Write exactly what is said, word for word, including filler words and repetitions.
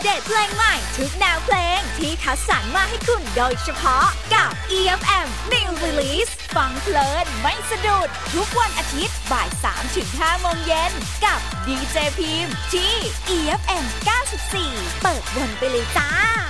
เดตเพลงใหม่ทุกแนวเพลงที่คัดสรรมาให้คุณโดยเฉพาะกับ อี เอฟ เอ็ม New Release ฟังเพลินไม่สะดุดทุกวันอาทิตย์บ่าย สามถึงห้า โมงเย็นกับดีเจพิมพ์ที่ อี เอฟ เอ็ม เก้าสิบสี่ เปิดวนไปเลยจ้า